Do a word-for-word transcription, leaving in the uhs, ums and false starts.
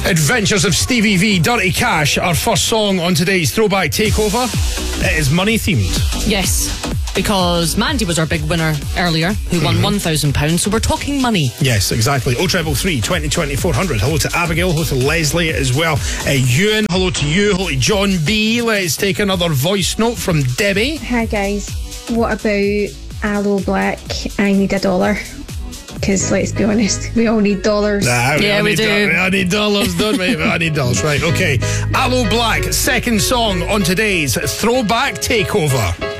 Adventures of Stevie V, Dirty Cash, our first song on today's Throwback Takeover. It is money themed. Yes, because Mandy was our big winner earlier, who won mm-hmm. one thousand pounds, so we're talking money. Yes, exactly. oh triple three, twenty, twenty, four hundred. Hello to Abigail, hello to Leslie as well. Uh, Ewan, hello to you, hello to John B. Let's take another voice note from Debbie. Hi guys, what about Aloe Black, I Need a Dollar? Because let's be honest, we all need dollars. Nah, we yeah, we need do. Do- I need dollars, don't we? I need dollars, right, okay. Aloe Black, second song on today's Throwback Takeover.